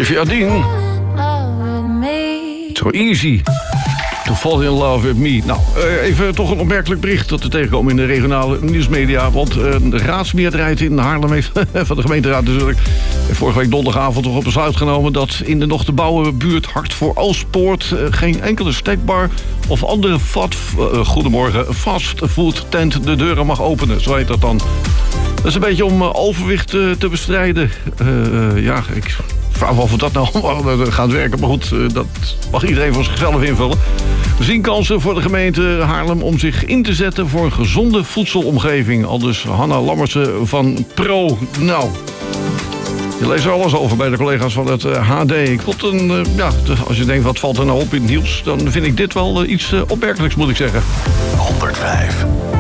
Olivia Dean. So easy to fall in love with me. Nou, even toch een opmerkelijk bericht dat we tegenkomen in de regionale nieuwsmedia. Want de raadsmeerderheid in Haarlem heeft, van de gemeenteraad natuurlijk, vorige week donderdagavond toch op besluit genomen dat in de nog te bouwen buurt Hart voor Oostpoort geen enkele snackbar of andere fastfood tent de deuren mag openen. Zo heet dat dan. Dat is een beetje om overwicht te bestrijden. Ja, ik vraag me af of dat nou gaat werken. Maar goed, dat mag iedereen voor zichzelf invullen. We zien kansen voor de gemeente Haarlem om zich in te zetten voor een gezonde voedselomgeving. Aldus Hanna Lammersen van Pro. Nou, je leest er alles over bij de collega's van het HD. Ik vond als je denkt wat valt er nou op in het nieuws, dan vind ik dit wel iets opmerkelijks, moet ik zeggen. 105.